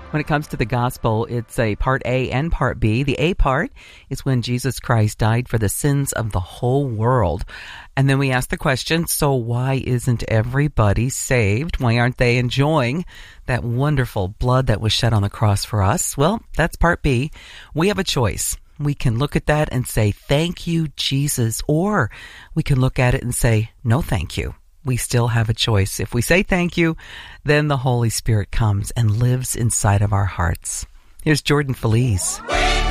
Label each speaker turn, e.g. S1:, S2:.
S1: When it comes to the gospel, it's a part A and part B. The A part is when Jesus Christ died for the sins of the whole world. And then we ask the question, so why isn't everybody saved? Why aren't they enjoying that wonderful blood that was shed on the cross for us? Well, that's part B. We have a choice. We can look at that and say, thank you, Jesus, or we can look at it and say, no, thank you. We still have a choice. If we say thank you, then the Holy Spirit comes and lives inside of our hearts. Here's Jordan Feliz.